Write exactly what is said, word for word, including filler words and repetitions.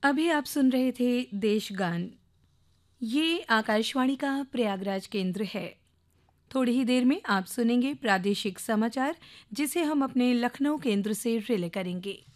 अभी आप सुन रहे थे देशगान। ये आकाशवाणी का प्रयागराज केंद्र है। थोड़ी ही देर में आप सुनेंगे प्रादेशिक समाचार, जिसे हम अपने लखनऊ केंद्र से रिले करेंगे।